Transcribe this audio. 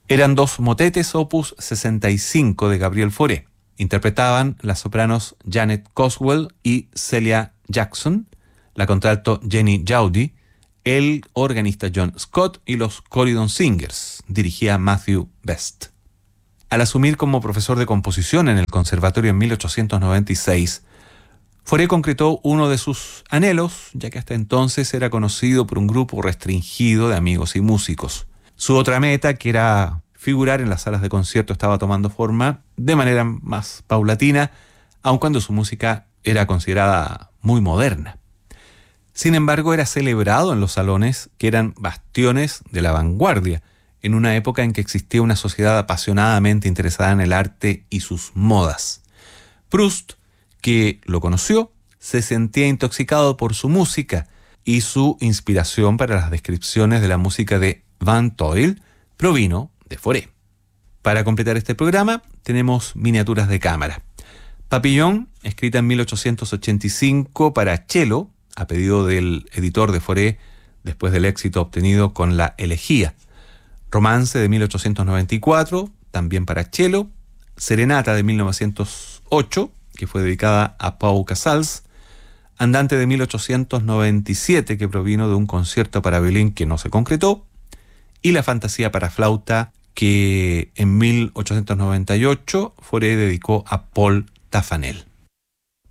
Eran dos motetes opus 65 de Gabriel Fauré. Interpretaban las sopranos Janet Coswell y Celia Jackson, la contralto Jenny Jaudy, el organista John Scott y los Corydon Singers. Dirigía Matthew Best. Al asumir como profesor de composición en el conservatorio en 1896, Fauré concretó uno de sus anhelos, ya que hasta entonces era conocido por un grupo restringido de amigos y músicos. Su otra meta, que era figurar en las salas de concierto, estaba tomando forma de manera más paulatina, aun cuando su música era considerada muy moderna. Sin embargo, era celebrado en los salones que eran bastiones de la vanguardia, en una época en que existía una sociedad apasionadamente interesada en el arte y sus modas. Proust, que lo conoció, se sentía intoxicado por su música y su inspiración para las descripciones de la música de Van Tuyl provino de Fauré. Para completar este programa tenemos miniaturas de cámara. Papillon, escrita en 1885 para cello, a pedido del editor de Fauré después del éxito obtenido con La Elegía. Romance de 1894, también para cello. Serenata de 1908, que fue dedicada a Pau Casals. Andante de 1897, que provino de un concierto para violín que no se concretó. Y La Fantasía para flauta, que en 1898 Fauré dedicó a Paul Taffanel.